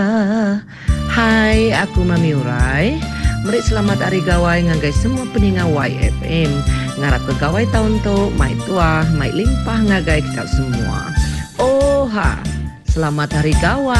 Hai, aku Mami Urai. Mari selamat hari gawai ngagai semua peningat YFM. Ngarap ke gawai tahun tu, mai tua, mai limpah ngagai kita semua. Oh ha, selamat hari gawai.